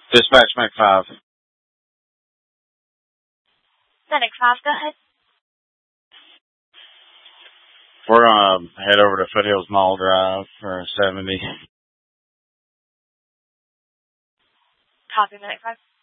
Dispatch Mac 5. Medic 5, go ahead. We're going to head over to Foothills Mall Drive for 70. Copy, Medic 5.